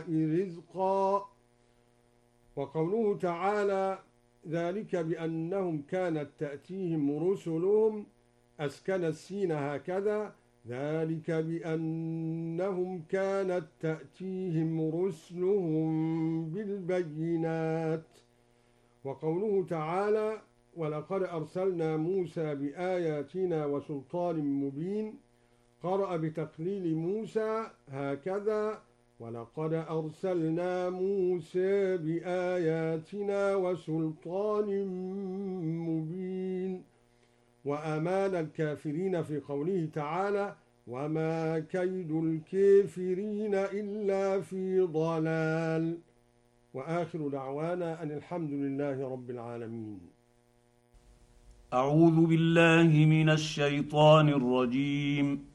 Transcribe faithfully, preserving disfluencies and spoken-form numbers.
رزقا. وقوله تعالى ذلك بأنهم كانت تأتيهم رسلهم أسكن السين هكذا ذلك بأنهم كانت تأتيهم رسلهم بالبينات. وقوله تعالى ولقد أرسلنا موسى بآياتنا وسلطان مبين قرأ بتقليل موسى هكذا ولقد أرسلنا موسى بآياتنا وسلطان مبين. وأمان الكافرين في قوله تعالى وما كيد الكافرين إلا في ضلال. وآخر دعوانا أن الحمد لله رب العالمين. أعوذ بالله من الشيطان الرجيم.